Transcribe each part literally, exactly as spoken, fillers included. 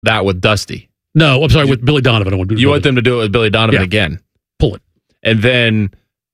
that with Dusty. No, I'm sorry, with Billy Donovan. I want to do you want them to do it with Billy Donovan yeah. again. Pull it. And then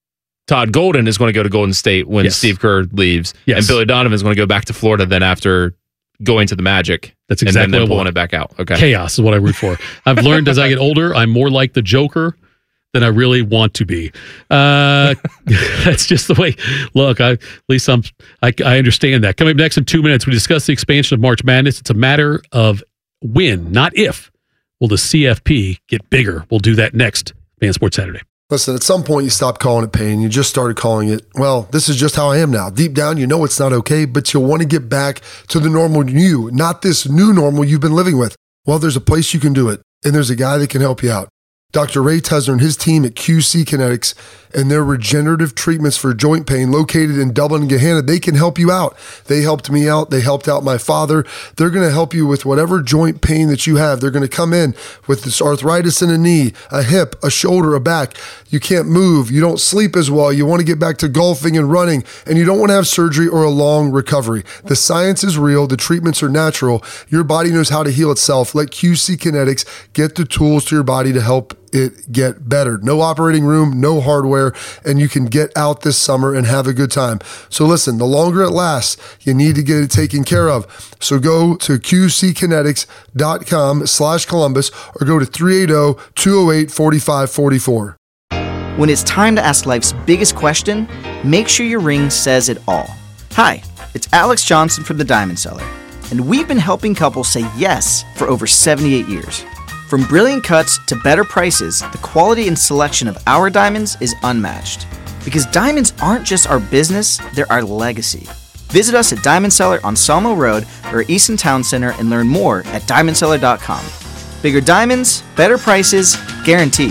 Todd Golden is going to go to Golden State when yes. Steve Kerr leaves. Yes. And Billy Donovan is going to go back to Florida then after going to the Magic. That's exactly and then, then what I pulling want. it back out. Okay. Chaos is what I root for. I've learned as I get older, I'm more like the Joker than I really want to be. Uh, that's just the way. Look, I, at least I'm, I, I understand that. Coming up next in two minutes, we discuss the expansion of March Madness. It's a matter of when, not if. Will the C F P get bigger? We'll do that next. Fan Sports Saturday. Listen, at some point you stopped calling it pain. You just started calling it, well, this is just how I am now. Deep down, you know it's not okay, but you'll want to get back to the normal you, not this new normal you've been living with. Well, there's a place you can do it, and there's a guy that can help you out. Doctor Ray Tesner and his team at Q C Kinetics and their regenerative treatments for joint pain located in Dublin and Gahanna, they can help you out. They helped me out. They helped out my father. They're going to help you with whatever joint pain that you have. They're going to come in with this arthritis in a knee, a hip, a shoulder, a back. You can't move. You don't sleep as well. You want to get back to golfing and running, and you don't want to have surgery or a long recovery. The science is real. The treatments are natural. Your body knows how to heal itself. Let Q C Kinetics get the tools to your body to help it get better. No operating room, no hardware, and you can get out this summer and have a good time. So listen, the longer it lasts, you need to get it taken care of. So go to qckinetics.com slash Columbus or go to three eight zero, two zero eight, four five four four. When it's time to ask life's biggest question, make sure your ring says it all. Hi, it's Alex Johnson from the Diamond Cellar, and we've been helping couples say yes for over seventy-eight years. From brilliant cuts to better prices, the quality and selection of our diamonds is unmatched. Because diamonds aren't just our business, they're our legacy. Visit us at Diamond Cellar on Sawmill Road or Easton Town Center and learn more at diamond cellar dot com. Bigger diamonds, better prices, guaranteed.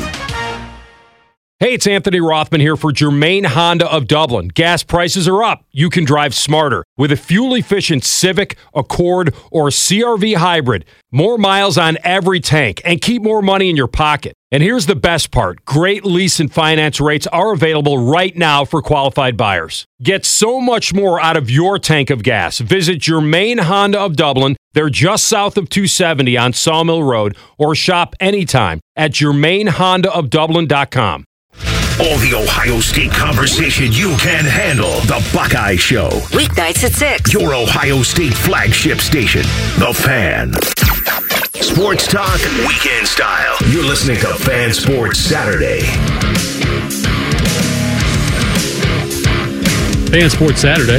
Hey, it's Anthony Rothman here for Germain Honda of Dublin. Gas prices are up. You can drive smarter with a fuel-efficient Civic, Accord, or C R V hybrid. More miles on every tank and keep more money in your pocket. And here's the best part. Great lease and finance rates are available right now for qualified buyers. Get so much more out of your tank of gas. Visit Germain Honda of Dublin. They're just south of two seventy on Sawmill Road, or shop anytime at germain honda of dublin dot com. All the Ohio State conversation you can handle. The Buckeye Show. Weeknights at six. Your Ohio State flagship station. The Fan. Sports talk, weekend style. You're listening to Fan Sports Saturday. Fan Sports Saturday.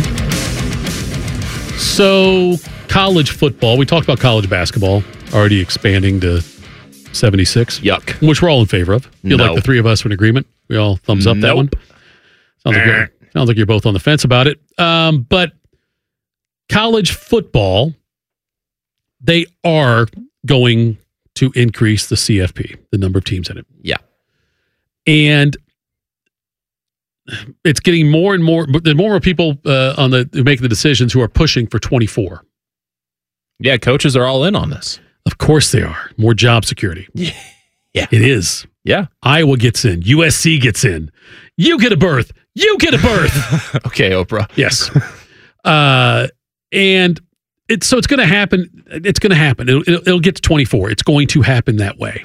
So, college football. We talked about college basketball already expanding to seventy-six. Yuck. Which we're all in favor of. Feel No. like the three of us are in agreement. We all thumbs up that Nope. one. Sounds like, you're, sounds like you're both on the fence about it. Um, but college football, they are going to increase the C F P, the number of teams in it. Yeah. And it's getting more and more, but there's more and more people uh, on the who make the decisions who are pushing for twenty-four. Yeah, coaches are all in on this. Of course they are. More job security. Yeah. Yeah. It is. Yeah. Iowa gets in. U S C gets in. You get a berth. You get a berth. Okay, Oprah. Yes. Uh, and it's so it's going to happen. It's going to happen. It'll, it'll, it'll get to twenty-four. It's going to happen that way.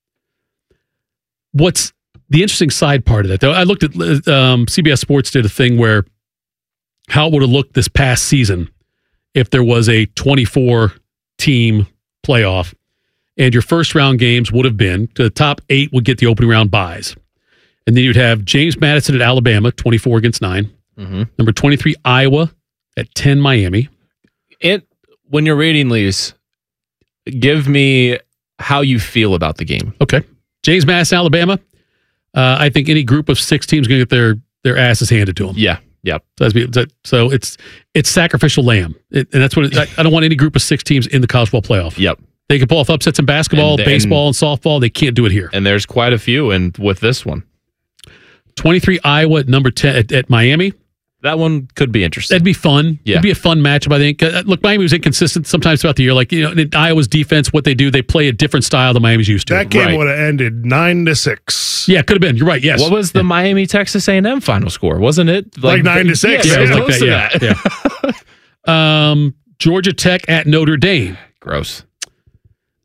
What's the interesting side part of that, though? I looked at um, C B S Sports did a thing where how it would have looked this past season if there was a twenty-four team playoff. And your first round games would have been, the top eight would get the opening round buys. And then you'd have James Madison at Alabama, twenty-four against nine. Mm-hmm. Number twenty-three, Iowa at ten, Miami. It when you're rating these, give me how you feel about the game. Okay. James Madison, Alabama. Uh, I think any group of six teams going to get their, their asses handed to them. Yeah. Yep. So, that's, so it's it's sacrificial lamb. It, and that's what it, I, I don't want any group of six teams in the college football playoff. Yep. They can pull off upsets in basketball, and, baseball, and, and softball. They can't do it here. And there's quite a few, and with this one. twenty-three Iowa at number ten at, at Miami. That one could be interesting. That'd be fun. Yeah. It'd be a fun matchup, I think. Uh, look, Miami was inconsistent sometimes throughout the year. Like, you know, in Iowa's defense, what they do, they play a different style than Miami's used to. That game right. would have ended nine to six. Yeah, could have been. You're right. Yes. What was the yeah. Miami Texas A and M final score? Wasn't it like, like nine to six? Yeah, yeah, it was like close that, to yeah, that. Yeah. um, Georgia Tech at Notre Dame. Gross.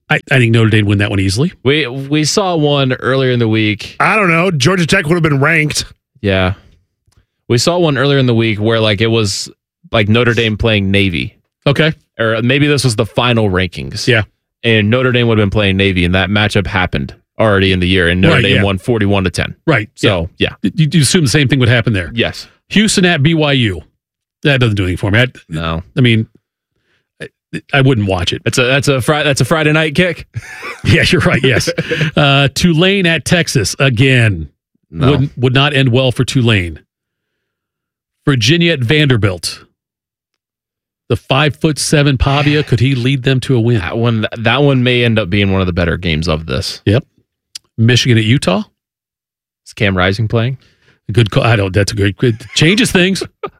I, I think Notre Dame win that one easily. We we saw one earlier in the week. I don't know. Georgia Tech would have been ranked. Yeah. We saw one earlier in the week where like it was like Notre Dame playing Navy. Okay. Or maybe this was the final rankings. Yeah. And Notre Dame would have been playing Navy, and that matchup happened already in the year, and Notre Right, Dame yeah. won forty-one to ten. Right. So, yeah. yeah. You, you assume the same thing would happen there. Yes. Houston at B Y U. That doesn't do anything for me. I, No. I mean, I, I wouldn't watch it. That's a that's a Friday that's a Friday night kick. Yeah, you're right. Yes. uh, Tulane at Texas again. No. Would would not end well for Tulane. Virginia at Vanderbilt. The five foot seven Pavia, could he lead them to a win? That one that one may end up being one of the better games of this. Yep. Michigan at Utah. Is Cam Rising playing? Good call. I don't. That's a great. Good changes things.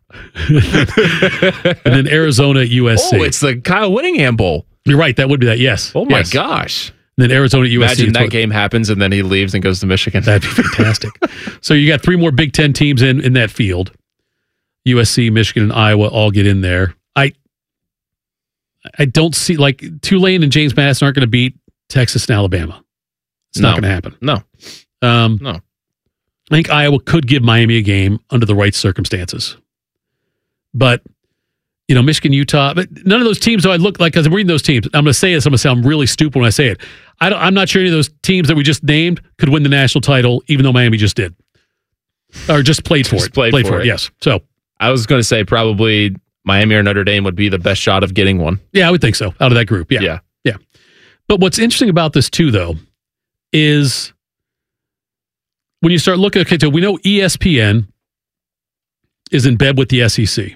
And then Arizona at U S C. Oh, it's the Kyle Whittingham Bowl. You're right. That would be that. Yes. Oh my Yes. gosh! And then Arizona at U S C. Imagine that what- game happens and then he leaves and goes to Michigan. That'd be fantastic. So you got three more Big Ten teams in in that field. U S C, Michigan, and Iowa all get in there. I I don't see like Tulane and James Madison aren't going to beat Texas and Alabama. It's No. not going to happen. No, Um, no. I think Iowa could give Miami a game under the right circumstances. But, you know, Michigan, Utah, but none of those teams, though, I look like, as I'm reading those teams, I'm going to say this, I'm going to sound really stupid when I say it. I don't, I'm not sure any of those teams that we just named could win the national title, even though Miami just did. Or just played for Just it. played for it. yes. So, I was going to say probably Miami or Notre Dame would be the best shot of getting one. yeah, I would think so, out of that group. Yeah. Yeah. Yeah. But what's interesting about this, too, though, is when you start looking, okay, so we know E S P N is in bed with the S E C.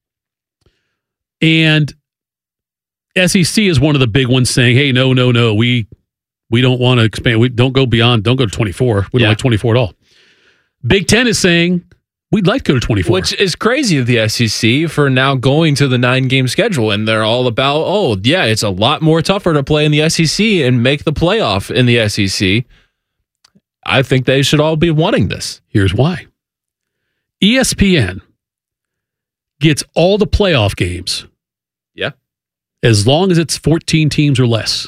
And S E C is one of the big ones saying, hey, no, no, no, we we don't want to expand. We don't go beyond, don't go to twenty-four. We don't Yeah. like twenty-four at all. Big Ten is saying, we'd like to go to twenty-four. Which is crazy of the S E C for now going to the nine-game schedule. And they're all about, oh, yeah, it's a lot more tougher to play in the S E C and make the playoff in the S E C. I think they should all be wanting this. Here's why. E S P N gets all the playoff games. Yeah. As long as it's fourteen teams or less.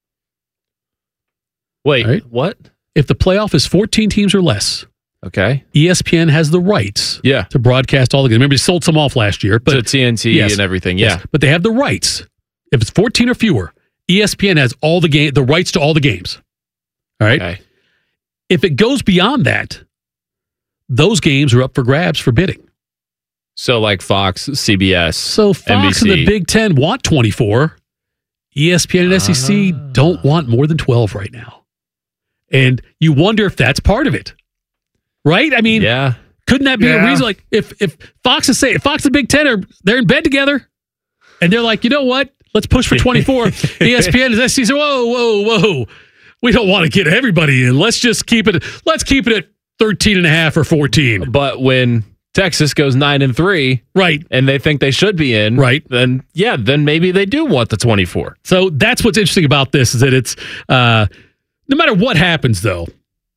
Wait, Right. what? If the playoff is fourteen teams or less, Okay. E S P N has the rights Yeah. to broadcast all the games. Remember, they sold some off last year, but to T N T yes. and everything. Yeah. yes, but they have the rights. If it's fourteen or fewer, E S P N has all the game, the rights to all the games. All right. Okay. If it goes beyond that, those games are up for grabs for bidding. So like Fox, C B S. So Fox N B C. and the Big Ten want twenty-four. E S P N and S E C Ah. don't want more than twelve right now. And you wonder if that's part of it. Right? I mean, Yeah. couldn't that be Yeah. a reason? Like if if Fox is saying, if Fox and Big Ten are they're in bed together and they're like, you know what? Let's push for twenty-four. E S P N and S E C say, whoa, whoa, whoa. We don't want to get everybody in. Let's just keep it, let's keep it at thirteen and a half or fourteen. But when Texas goes nine and three, Right. and they think they should be in, Right. then yeah, then maybe they do want the twenty-four. So that's what's interesting about this is that it's uh, no matter what happens, though,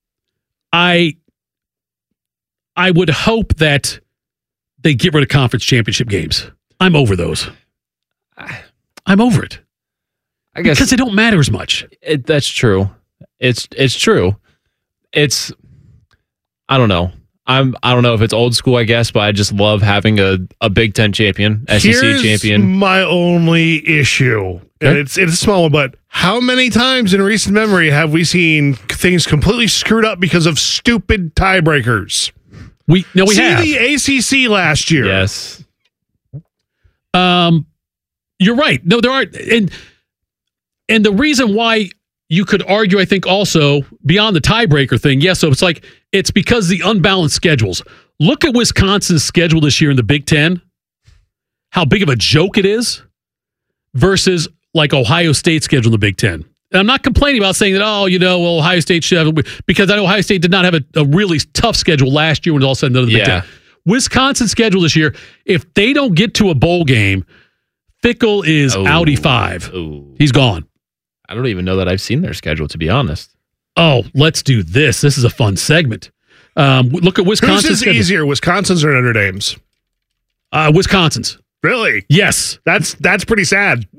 I I would hope that they get rid of conference championship games. I'm over those. I'm over it I guess because they don't matter as much. it, that's true. It's it's true. It's I don't know. I'm I don't know if it's old school, I guess, but I just love having a, a Big Ten champion, S E C Here's champion. my only issue, and Okay. it's it's a small one, but how many times in recent memory have we seen things completely screwed up because of stupid tiebreakers? We no, we See have. the A C C last year. Yes. Um, you're right. No, there are, and and the reason why you could argue, I think, also beyond the tiebreaker thing. Yes, so it's like it's because the unbalanced schedules. Look at Wisconsin's schedule this year in the Big Ten. How big of a joke it is versus like Ohio State's schedule in the Big Ten. And I'm not complaining about saying that, oh, you know, well, Ohio State should have, because I know Ohio State did not have a, a really tough schedule last year when it was all said and done in the Big Yeah. Ten. Wisconsin's schedule this year, if they don't get to a bowl game, Fickle is Oh. Audi five. Ooh. He's gone. I don't even know that I've seen their schedule, to be honest. Oh, let's do this. This is a fun segment. Um, look at Whose Wisconsin's is schedule. easier, Wisconsin's or Notre Dame's? Uh, Wisconsin's. Really? Yes. That's that's pretty sad.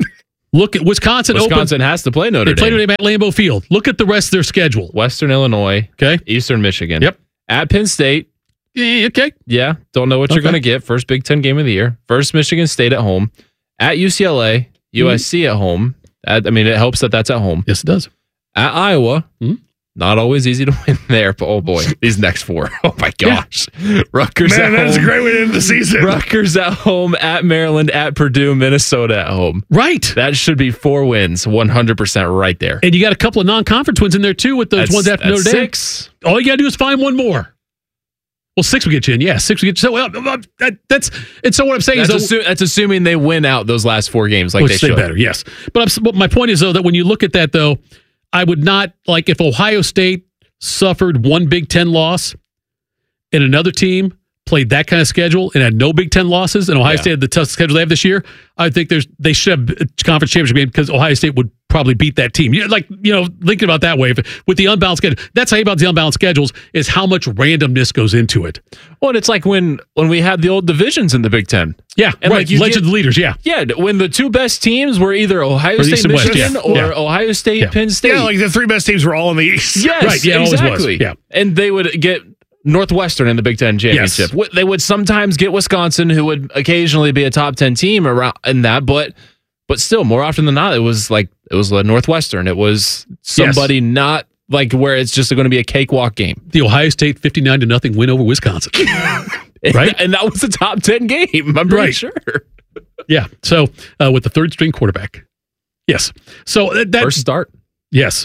Look at Wisconsin. Wisconsin open, has to play Notre they play Dame. Notre Dame at Lambeau Field. Look at the rest of their schedule. Western Illinois. Okay. Eastern Michigan. Yep. At Penn State. Yeah, okay. Yeah. Don't know what Okay. you're going to get. First Big Ten game of the year. First Michigan State at home. At U C L A. U S C mm-hmm. at home. At, I mean, it helps that that's at home. Yes, it does. At Iowa. Mm-hmm. Not always easy to win there, but oh boy, these next four. Oh my gosh. Yeah. Rutgers Man, at that's home. a great way to end the season. Rutgers at home, at Maryland, at Purdue, Minnesota at home. Right. That should be four wins, one hundred percent right there. And you got a couple of non-conference wins in there too with those that's, ones after Notre Dame. Six. All you got to do is find one more. Well, six will get you in. Yeah, six will get you. So well, that, that's and so what I'm saying that's, is, though, assu- that's assuming they win out those last four games like which they they should. better. Yes, but, I'm, but my point is though that when you look at that though, I would not like if Ohio State suffered one Big Ten loss and another team played that kind of schedule and had no Big Ten losses, and Ohio Yeah. State had the tough schedule they have this year, I think there's they should have a conference championship game because Ohio State would probably beat that team. You know, like, you know, thinking about that way, if, with the unbalanced schedule, that's how you about the unbalanced schedules is how much randomness goes into it. Well, and it's like when when we had the old divisions in the Big Ten. Yeah, And right. like you Legend get- leaders, yeah. Yeah, when the two best teams were either Ohio Or the State, East and West, Michigan, yeah. or Yeah. Ohio State, Yeah. Penn State. Yeah, like the three best teams were all in the East. Yes, Right, yeah, it always was. exactly. Yeah. And they would get Northwestern in the Big Ten championship. Yes. They would sometimes get Wisconsin, who would occasionally be a top ten team around in that, but but still, more often than not, it was like it was a Northwestern. It was somebody Yes. not like where it's just going to be a cakewalk game. The Ohio State fifty-nine to nothing win over Wisconsin. Right? And that was a top ten game. I'm pretty Right. sure. Yeah. So uh, with the third string quarterback. Yes. So that, that First start. yes.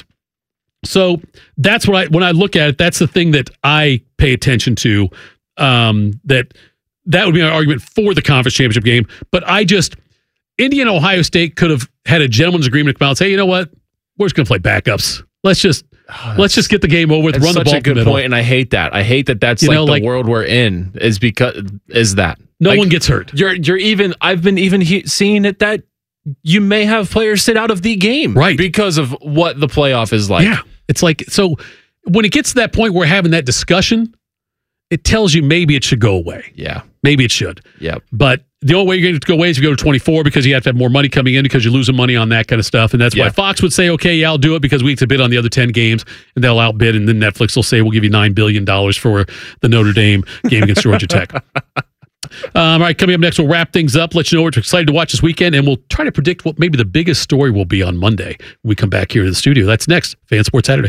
So that's what I when I look at it, that's the thing that I pay attention to. Um, that that would be my argument for the conference championship game. But I just Indiana Ohio State could have had a gentleman's agreement to come out and say, you know what, we're just going to play backups. Let's just Oh, let's just get the game over with. That's Run the such ball a good up the middle. point, and I hate that. I hate that. That's You like know, the like- world we're in. Is because is that No Like, one gets hurt. You're you're even. I've been even he, seeing it that you may have players sit out of the game, Right. because of what the playoff is like. Yeah. It's like, so when it gets to that point where we're having that discussion, it tells you maybe it should go away. yeah, Maybe it should. yeah. But the only way you're going to go away is if you go to twenty-four because you have to have more money coming in because you're losing money on that kind of stuff. And that's why Yeah. Fox would say, okay, yeah, I'll do it because we have to bid on the other ten games and they'll outbid. And then Netflix will say, we'll give you nine billion dollars for the Notre Dame game against Georgia Tech. Um, all right, coming up next, we'll wrap things up, let you know what we're excited to watch this weekend, and we'll try to predict what maybe the biggest story will be on Monday when we come back here to the studio. That's next, Fan Sports Saturday.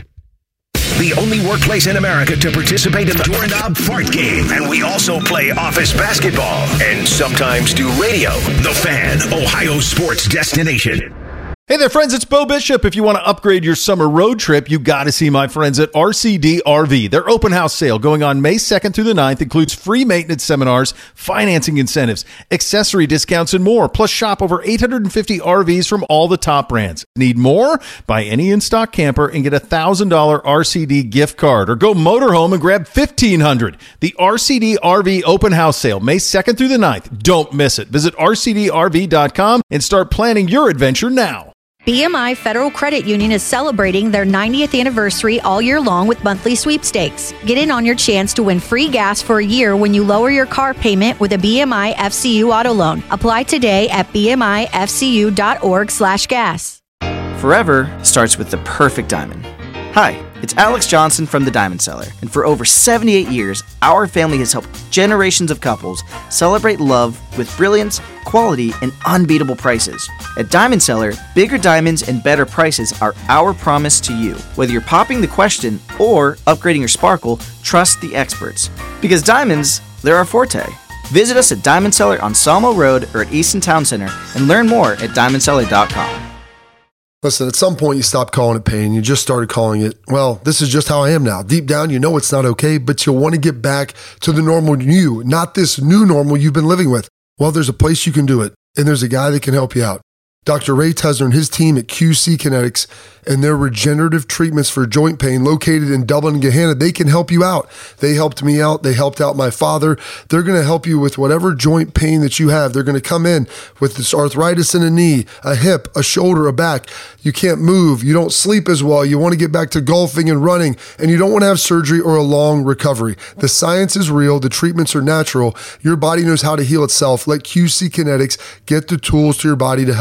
The only workplace in America to participate in the Doorknob Fart Game. And we also play office basketball and sometimes do radio. The Fan, Ohio sports destination. Hey there, friends. It's Bo Bishop. If you want to upgrade your summer road trip, you got to see my friends at R C D R V. Their open house sale going on May second through the ninth includes free maintenance seminars, financing incentives, accessory discounts, and more. Plus, shop over eight hundred fifty R Vs from all the top brands. Need more? Buy any in-stock camper and get a one thousand dollars R C D gift card. Or go motorhome and grab fifteen hundred dollars. The R C D R V open house sale, May second through the ninth. Don't miss it. Visit R C D R V dot com and start planning your adventure now. B M I Federal Credit Union is celebrating their ninetieth anniversary all year long with monthly sweepstakes. Get in on your chance to win free gas for a year when you lower your car payment with a B M I F C U auto loan. Apply today at B M I F C U dot org slash gas. Forever starts with the perfect diamond. Hi, it's Alex Johnson from the Diamond Seller, and for over seventy-eight years, our family has helped generations of couples celebrate love with brilliance, quality, and unbeatable prices. At Diamond Seller, bigger diamonds and better prices are our promise to you. Whether you're popping the question or upgrading your sparkle, trust the experts. Because diamonds, they're our forte. Visit us at Diamond Seller on Sawmill Road or at Easton Town Center and learn more at diamond seller dot com. Listen, at some point you stopped calling it pain. You just started calling it, well, this is just how I am now. Deep down, you know it's not okay, but you'll want to get back to the normal you, not this new normal you've been living with. Well, there's a place you can do it, and there's a guy that can help you out. Doctor Ray Tesner and his team at Q C Kinetics and their regenerative treatments for joint pain located in Dublin and Gahanna, they can help you out. They helped me out. They helped out my father. They're going to help you with whatever joint pain that you have. They're going to come in with this arthritis in a knee, a hip, a shoulder, a back. You can't move. You don't sleep as well. You want to get back to golfing and running, and you don't want to have surgery or a long recovery. The science is real. The treatments are natural. Your body knows how to heal itself. Let Q C Kinetics get the tools to your body to help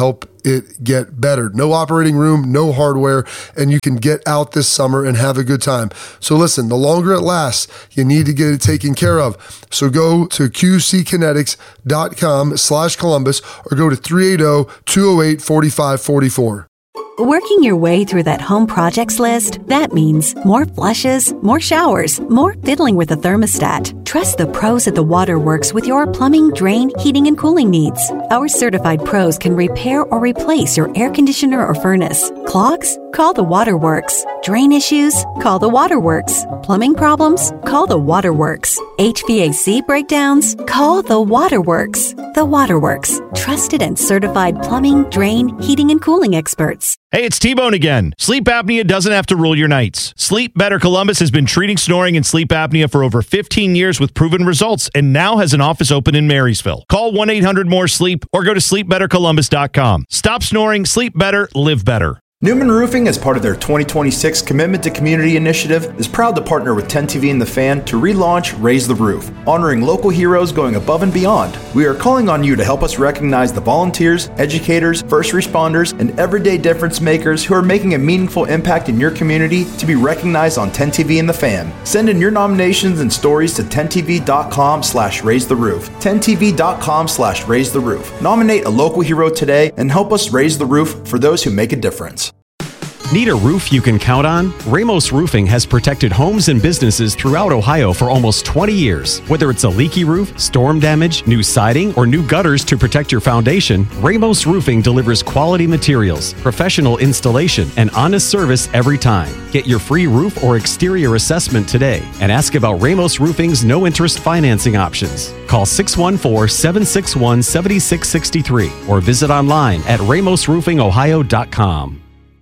it get better. No operating room, no hardware, and you can get out this summer and have a good time. So listen, the longer it lasts, you need to get it taken care of. So go to Q C kinetics dot com slash Columbus or go to three eight zero, two zero eight, four five four four. Working your way through that home projects list, that means more flushes, more showers, more fiddling with the thermostat. Trust the pros at the Waterworks with your plumbing, drain, heating, and cooling needs. Our certified pros can repair or replace your air conditioner or furnace. Clogs? Call the Waterworks. Drain issues? Call the Waterworks. Plumbing problems? Call the Waterworks. H V A C breakdowns? Call the Waterworks. The Waterworks. Trusted and certified plumbing, drain, heating, and cooling experts. Hey, it's T-Bone again. Sleep apnea doesn't have to rule your nights. Sleep Better Columbus has been treating snoring and sleep apnea for over fifteen years with proven results and now has an office open in Marysville. Call one eight hundred more sleep or go to sleep better columbus dot com. Stop snoring, sleep better, live better. Newman Roofing, as part of their twenty twenty-six Commitment to Community initiative, is proud to partner with ten T V and The Fan to relaunch Raise the Roof, honoring local heroes going above and beyond. We are calling on you to help us recognize the volunteers, educators, first responders, and everyday difference makers who are making a meaningful impact in your community to be recognized on ten T V and The Fan. Send in your nominations and stories to ten T V dot com slash raise the roof. ten T V dot com slash raise the roof. Nominate a local hero today and help us raise the roof for those who make a difference. Need a roof you can count on? Ramos Roofing has protected homes and businesses throughout Ohio for almost twenty years. Whether it's a leaky roof, storm damage, new siding, or new gutters to protect your foundation, Ramos Roofing delivers quality materials, professional installation, and honest service every time. Get your free roof or exterior assessment today and ask about Ramos Roofing's no-interest financing options. Call six one four, seven six one, seven six six three or visit online at ramos roofing ohio dot com.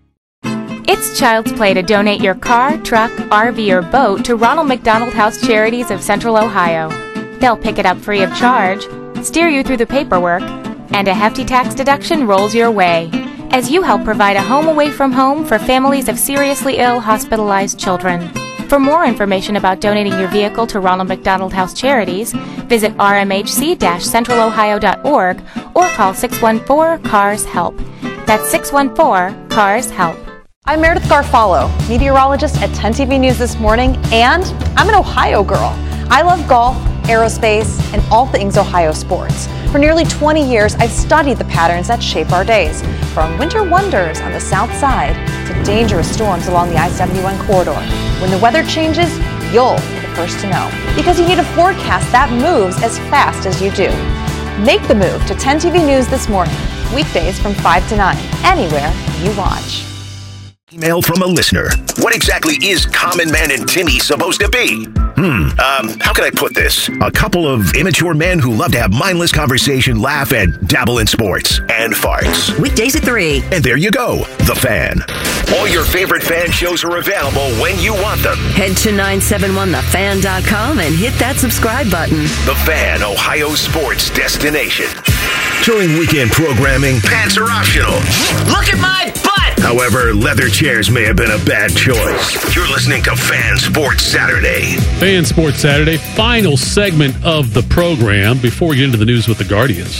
It's child's play to donate your car, truck, R V, or boat to Ronald McDonald House Charities of Central Ohio. They'll pick it up free of charge, steer you through the paperwork, and a hefty tax deduction rolls your way as you help provide a home away from home for families of seriously ill, hospitalized children. For more information about donating your vehicle to Ronald McDonald House Charities, visit r m h c dash central ohio dot org or call six one four, C A R S HELP. That's six one four, C A R S HELP. I'm Meredith Garfalo, meteorologist at ten T V News This Morning, and I'm an Ohio girl. I love golf, aerospace, and all things Ohio sports. For nearly twenty years, I've studied the patterns that shape our days, from winter wonders on the south side to dangerous storms along the I seventy-one corridor. When the weather changes, you'll be the first to know, because you need a forecast that moves as fast as you do. Make the move to ten T V News This Morning, weekdays from five to nine, anywhere you watch. Email from a listener. What exactly is Common Man and Timmy supposed to be? Hmm, um, how can I put this? A couple of immature men who love to have mindless conversation, laugh, and dabble in sports and farts. Weekdays at three. And there you go, The Fan. All your favorite fan shows are available when you want them. Head to nine seven one the fan dot com and hit that subscribe button. The Fan, Ohio sports destination. During weekend programming, pants are optional. Look at my butt! However, leather chairs may have been a bad choice. You're listening to Fan Sports Saturday. Fan Sports Saturday, final segment of the program before we get into the news with the Guardians.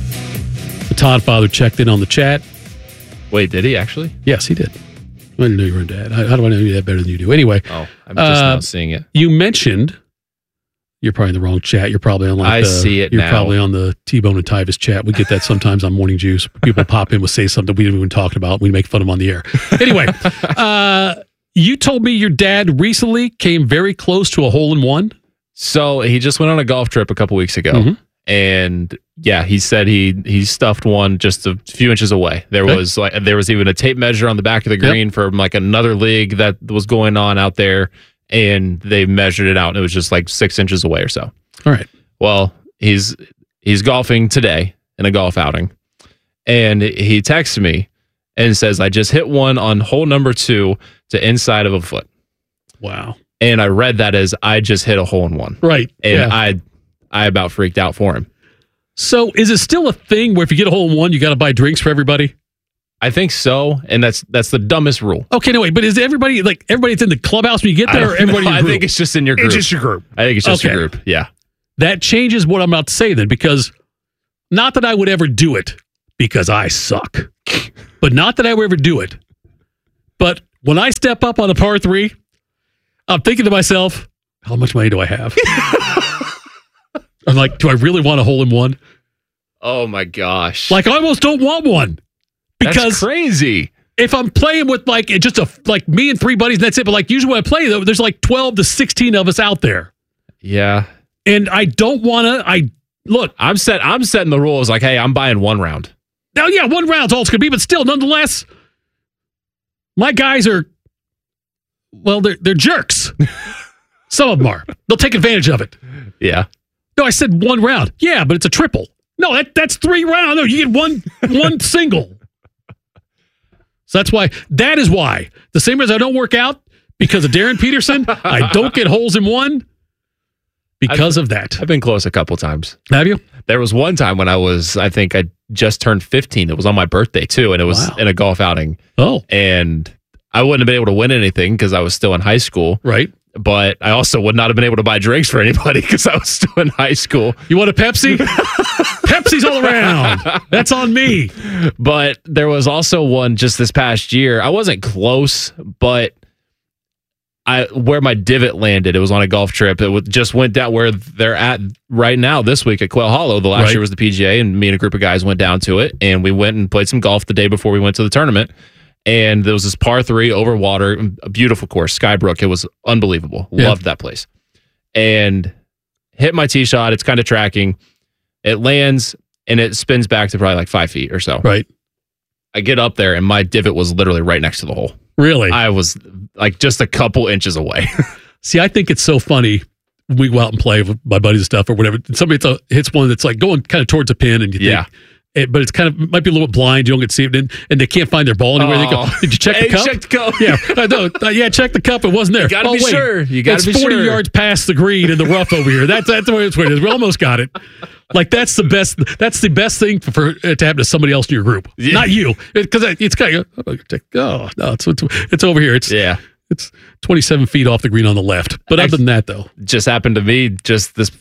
The Todd father checked in on the chat. Wait, did he actually? Yes, he did. I didn't know you were a dad. How, how do I know you that better than you do? Anyway. Oh, I'm just uh, now seeing it. You mentioned, you're probably in the wrong chat. You're probably on like I the, see it You're now. probably on the T-Bone and Tyvis chat. We get that sometimes on Morning Juice. People pop in, will say something we didn't even talk about. We make fun of them on the air. Anyway, uh, you told me your dad recently came very close to a hole-in-one. So he just went on a golf trip a couple weeks ago. Mm-hmm. And yeah, he said he he stuffed one just a few inches away. There Okay. was like there was even a tape measure on the back of the green Yep. from like another league that was going on out there, and they measured it out, and it was just like six inches away or so. All right. Well, he's he's golfing today in a golf outing, and he texts me and says, "I just hit one on hole number two to inside of a foot." Wow. And I read that as I just hit a hole in one. Right. And yeah. I I about freaked out for him. So is it still a thing where if you get a hole in one, you got to buy drinks for everybody? I think so, and that's that's the dumbest rule. Okay, no wait, but is everybody like everybody's in the clubhouse when you get I there, don't or everybody? know. in your I group? think it's just in your group. It's just your group. I think it's just Okay. your group. Yeah. That changes what I'm about to say then, because not that I would ever do it, because I suck. but not that I would ever do it. But when I step up on a par three, I'm thinking to myself, how much money do I have? I'm like, do I really want a hole in one? Oh my gosh. Like, I almost don't want one. Because That's crazy. If I'm playing with like just a like me and three buddies, and that's it. But like usually when I play, though, there's like twelve to sixteen of us out there. Yeah. And I don't want to. I look. I'm set. I'm setting the rules. Like, hey, I'm buying one round. Now, yeah, one round's all it's gonna be, but still, nonetheless, my guys are. Well, they're they're jerks. Some of them are. They'll take advantage of it. Yeah. No, I said one round. Yeah, but it's a triple. No, that that's three rounds. No, you get one one single. So that's why, that is why, the same as I don't work out because of Darren Peterson, I don't get holes in one because I've, of that. I've been close a couple times. Have you? There was one time when I was, I think I just turned fifteen. It was on my birthday too, and it was Wow. in a golf outing. Oh. And I wouldn't have been able to win anything because I was still in high school. Right. But I also would not have been able to buy drinks for anybody because I was still in high school. You want a Pepsi? Pepsi's all around. That's on me. But there was also one just this past year. I wasn't close, but I where my divot landed, it was on a golf trip. It w- just went down where they're at right now this week at Quail Hollow. The last Right. year was the P G A, and me and a group of guys went down to it, and we went and played some golf the day before we went to the tournament. And there was this par three over water, a beautiful course, Skybrook. It was unbelievable. Yeah. Loved that place. And hit my tee shot. It's kind of tracking. It lands and it spins back to probably like five feet or so. Right. I get up there and my divot was literally right next to the hole. Really? I was like just a couple inches away. See, I think it's so funny. We go out and play with my buddies and stuff or whatever. Somebody th- hits one that's like going kind of towards a pin, and you Yeah. think, it, but it's kind of might be a little bit blind. You don't get to see it, and, and they can't find their ball anywhere. They go, Oh. did you check Hey, the cup? check the cup. Yeah, I know. Uh, yeah, check the cup. It wasn't there. You gotta oh, be wait. sure. You gotta it's be forty sure. yards past the green in the rough over here. That's that's where it's where it is. We almost got it. Like that's the best. That's the best thing for, for it to happen to somebody else in your group, Yeah. not you, because it, it's kind of oh no, it's, it's it's over here. It's Yeah. It's twenty-seven feet off the green on the left. But other than that, though, Just happened to me just this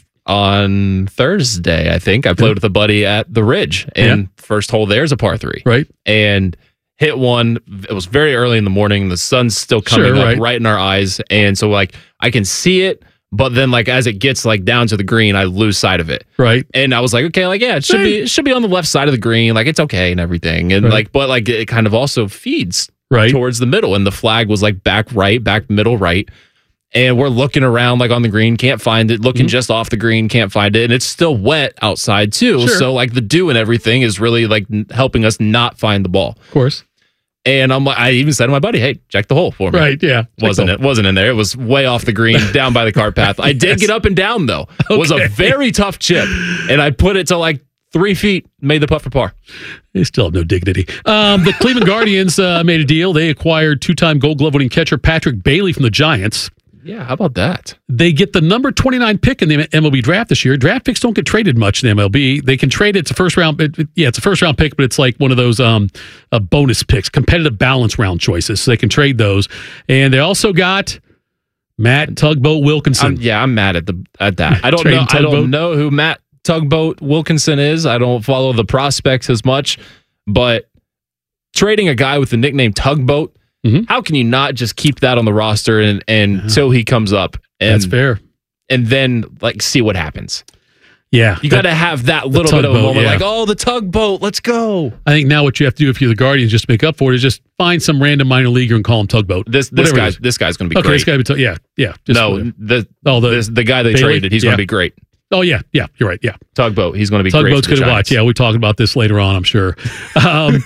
on Thursday, I think. I played with a buddy at the Ridge, and Yeah. first hole there's a par three. right? And hit one. It was very early in the morning. The sun's still coming Sure, up right. right in our eyes. And so like I can see it, but then like as it gets like down to the green, I lose sight of it. Right. And I was like, okay, like yeah, it should be it should be on the left side of the green. Like it's okay and everything. And Right. like but like it kind of also feeds Right. towards the middle. And the flag was like back right, back middle right. And we're looking around like on the green, can't find it, looking Mhm. just off the green, can't find it. And it's still wet outside too. Sure. So like the dew and everything is really like n- helping us not find the ball. Of course. And I'm like, I even said to my buddy, hey, check the hole for me. Right. Yeah. Wasn't it? Wasn't in there. It was way off the green, down by the cart path. I did Yes. get up and down though. It was Okay. a very tough chip. And I put it to like three feet, made the putt for par. They still have no dignity. Um, the Cleveland Guardians uh, made a deal. They acquired two-time Gold Glove winning catcher Patrick Bailey from the Giants. Yeah, how about that? They get the number twenty-nine pick in the M L B draft this year. Draft picks don't get traded much in the M L B. They can trade it. It's a first round. It, it- yeah, it's a first round pick, but it's like one of those um, uh, bonus picks, competitive balance round choices. So they can trade those. And they also got Matt Tugboat Wilkinson. I'm, yeah, I'm mad at the at that. I don't Trading know. I Tugboat? don't know who Matt Tugboat Wilkinson is. I don't follow the prospects as much, but trading a guy with the nickname Tugboat, Mhm. how can you not just keep that on the roster and and until he comes up? And, That's fair. And then like see what happens. Yeah. You got to have that little bit of a tugboat, moment, yeah. like oh, the Tugboat, let's go. I think now what you have to do if you're the Guardians, just to make up for it, is just find some random minor leaguer and call him Tugboat. This this Whatever it guy is. this guy's going to be Okay, great. this guy be t- yeah, yeah. just no, whatever. the Oh, the- this, the guy they Bailey? traded, he's going Yeah. to be great. Oh yeah, yeah. You're right. Yeah. Tugboat, he's going to be great. Tugboat's for the good to watch. Giants. Yeah, we're talking about this later on, I'm sure. Um,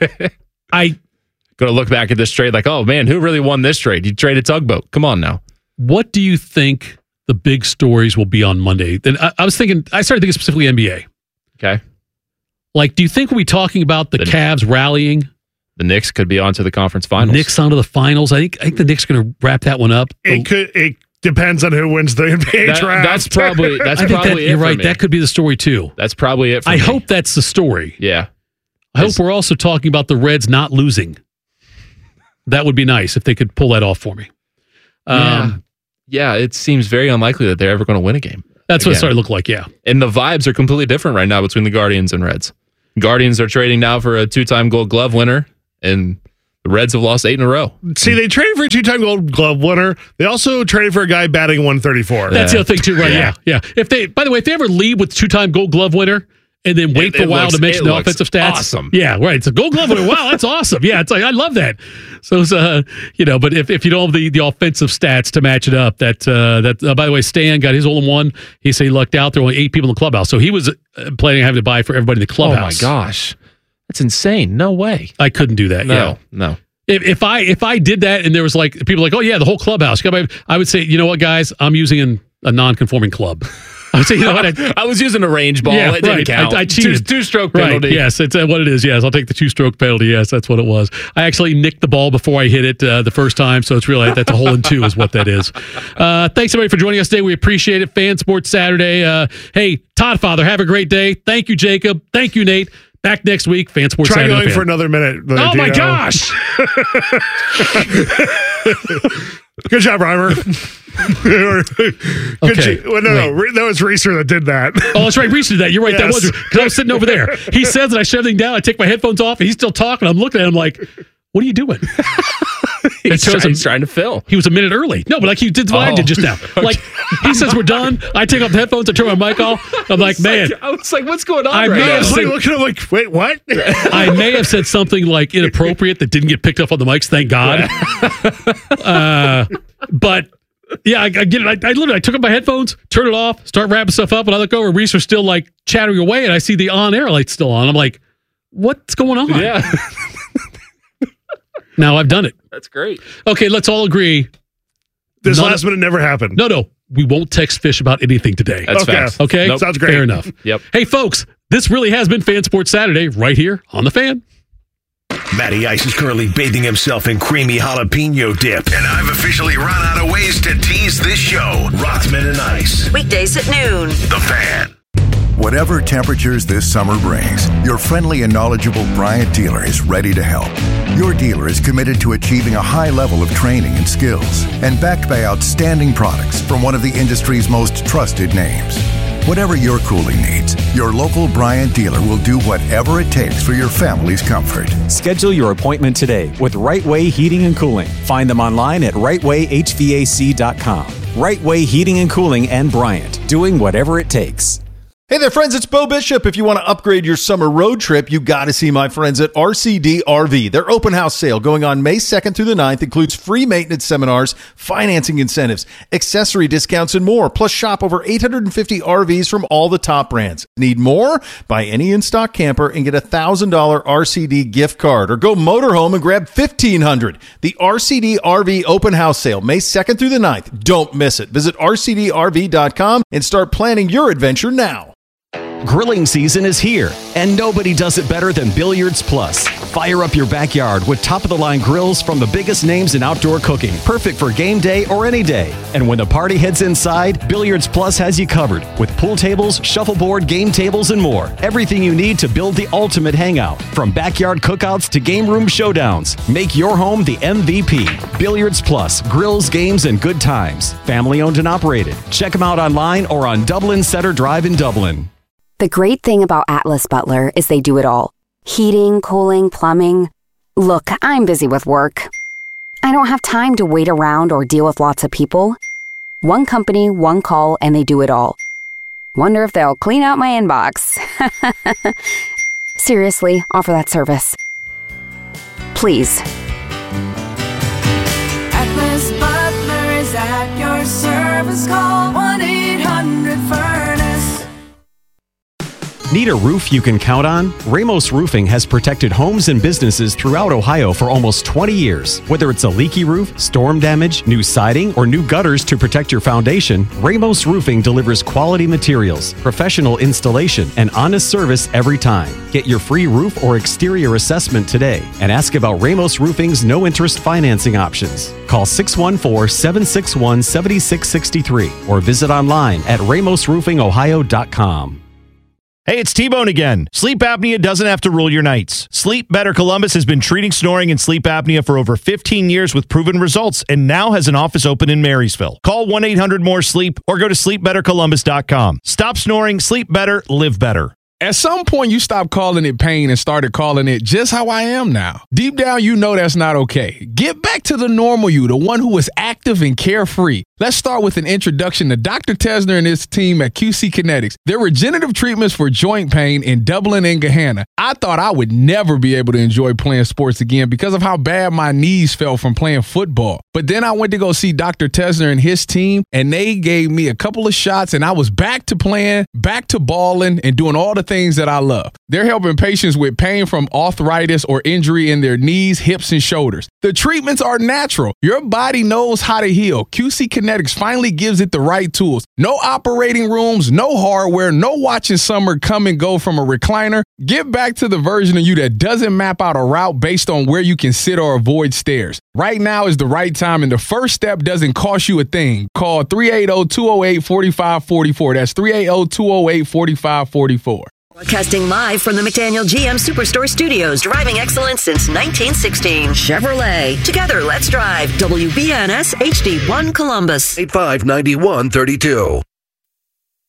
I Going to look back at this trade like, oh man, who really won this trade? You traded Tugboat. Come on now. what do you think the big stories will be on Monday? Then I, I was thinking, I started thinking specifically N B A. Okay. Like, do you think we'll be talking about the, The- Cavs rallying? The Knicks could be on to the conference finals. Knicks onto the finals. I think I think the Knicks are going to wrap that one up. It could. It depends on who wins the N B A That- draft. that's probably that's I think probably that, it you're for right. me. That could be the story too. That's probably it for I me. hope that's the story. Yeah. I hope It's- we're also talking about the Reds not losing. That would be nice if they could pull that off for me. Um, Yeah, it seems very unlikely that they're ever going to win a game. That's what it Again. started to look like, yeah. And the vibes are completely different right now between the Guardians and Reds. Guardians are trading now for a two-time Gold Glove winner, and the Reds have lost eight in a row. See, they traded for a two-time Gold Glove winner. They also traded for a guy batting one thirty-four. That's the other thing too, right? Yeah. yeah, yeah. If they, by the way, if they ever lead with two-time Gold Glove winner and then wait It- for a it while looks- to mention it the looks offensive stats, awesome. Yeah, right. It's a Gold Glove winner. Wow, that's awesome. Yeah, it's like I love that. So, it's, uh, you know, but if, if you don't have the, the offensive stats to match it up, that uh, that uh, by the way, Stan got his only one. He said he lucked out. There were only eight people in the clubhouse, so he was uh, planning on having to buy for everybody in the Oh, my clubhouse. gosh. That's insane. No way. I couldn't do that. No, Yeah. no. If, if I if I did that and there was like people like, oh yeah, the whole clubhouse, I would say, you know what, guys, I'm using an, a non-conforming club. I would say, you know what, I, I was using a range ball. Yeah, it didn't right. count. I, I cheated. Two, two-stroke Right. penalty. Yes, it's uh, what it is. Yes, I'll take the two-stroke penalty. Yes, that's what it was. I actually nicked the ball before I hit it uh, the first time, so it's really that's a hole in two is what that is. Uh, thanks everybody for joining us today. We appreciate it. Fan Sports Saturday. Uh, hey, Todd Father, have a great day. Thank you, Jacob. Thank you, Nate. Back next week. Fan Sports Try Saturday. going Fan. for another minute. Oh my Dino. gosh! Good job, Reimer. Good Okay, job. Well, no, no, Re- that was Reeser that did that. Oh, that's right. Reese did that. You're right. That Yes. was because I was sitting over there. He says that I shut everything down. I take my headphones off, and he's still talking. I'm looking at him like, "What are you doing?" He's, shows trying, him- he's trying to fill. He was a minute early. No, but like he did what I Oh. did just now. Like he says we're done. I take off the headphones. I turn my mic off. I'm like, man, I was like, what's going on I right may now? have I was like said- looking at him like, wait, what? I may have said something like inappropriate that didn't get picked up on the mics. Thank God. uh, but yeah, I, I get it. I, I literally I took up my headphones, turn it off, start wrapping stuff up, and I look over. Reese was still like chattering away, and I see the on-air light still on. I'm like, what's going on? Yeah, Now I've done it. that's great. Okay, let's all agree. This None- last minute never happened. No, no, we won't text Fish about anything today. That's Okay. facts. Okay, Nope. Sounds great. Fair enough. Yep. Hey, folks, this really has been Fan Sports Saturday right here on the Fan. Matty Ice is currently bathing himself in creamy jalapeno dip. And I've officially run out of ways to tease this show. Rothman and Ice. Weekdays at noon. The Fan. Whatever temperatures this summer brings, your friendly and knowledgeable Bryant dealer is ready to help. Your dealer is committed to achieving a high level of training and skills and backed by outstanding products from one of the industry's most trusted names. Whatever your cooling needs, your local Bryant dealer will do whatever it takes for your family's comfort. Schedule your appointment today with Right Way Heating and Cooling. Find them online at right way h v a c dot com. Right Way Heating and Cooling and Bryant, doing whatever it takes. Hey there, friends. It's Bo Bishop. If you want to upgrade your summer road trip, you got to see my friends at R C D R V. Their open house sale going on May second through the ninth includes free maintenance seminars, financing incentives, accessory discounts, and more. Plus, shop over eight hundred fifty R Vs from all the top brands. Need more? Buy any in-stock camper and get a one thousand dollars R C D gift card. Or go motorhome and grab fifteen hundred dollars. The R C D R V open house sale, May second through the ninth. Don't miss it. Visit R C D R V dot com and start planning your adventure now. Grilling season is here, and nobody does it better than Billiards Plus. Fire up your backyard with top-of-the-line grills from the biggest names in outdoor cooking, perfect for game day or any day. And when the party heads inside, Billiards Plus has you covered with pool tables, shuffleboard, game tables, and more. Everything you need to build the ultimate hangout, from backyard cookouts to game room showdowns. Make your home the M V P. Billiards Plus, grills, games, and good times. Family owned and operated. Check them out online or on Dublin Center Drive in Dublin. The great thing about Atlas Butler is they do it all. Heating, cooling, plumbing. Look, I'm busy with work. I don't have time to wait around or deal with lots of people. One company, one call, and they do it all. Wonder if they'll clean out my inbox. Seriously, offer that service. Please. Atlas Butler is at your service. Call one eight hundred furnace. Need a roof you can count on? Ramos Roofing has protected homes and businesses throughout Ohio for almost twenty years. Whether it's a leaky roof, storm damage, new siding, or new gutters to protect your foundation, Ramos Roofing delivers quality materials, professional installation, and honest service every time. Get your free roof or exterior assessment today and ask about Ramos Roofing's no-interest financing options. Call six one four, seven six one, seven six six three or visit online at ramos roofing ohio dot com. Hey, it's T-Bone again. Sleep apnea doesn't have to rule your nights. Sleep Better Columbus has been treating snoring and sleep apnea for over fifteen years with proven results and now has an office open in Marysville. Call one eight hundred more sleep or go to sleep better columbus dot com. Stop snoring, sleep better, live better. At some point, you stopped calling it pain and started calling it just how I am now. Deep down, you know that's not okay. Get back to the normal you, the one who was active and carefree. Let's start with an introduction to Doctor Tesner and his team at Q C Kinetics. Their regenerative treatments for joint pain in Dublin and Gahanna. I thought I would never be able to enjoy playing sports again because of how bad my knees felt from playing football. But then I went to go see Doctor Tesner and his team, and they gave me a couple of shots, and I was back to playing, back to balling, and doing all the things that I love. They're helping patients with pain from arthritis or injury in their knees, hips, and shoulders. The treatments are natural. Your body knows how to heal. Q C Kinetics finally gives it the right tools. No operating rooms, no hardware, no watching summer come and go from a recliner. Get back to the version of you that doesn't map out a route based on where you can sit or avoid stairs. Right now is the right time, and the first step doesn't cost you a thing. Call three eight zero, two zero eight, four five four four. That's three eight zero, two zero eight, four five four four. Broadcasting live from the McDaniel G M Superstore Studios, driving excellence since nineteen sixteen. Chevrolet. Together, let's drive. W B N S H D one Columbus. eight five nine one three two.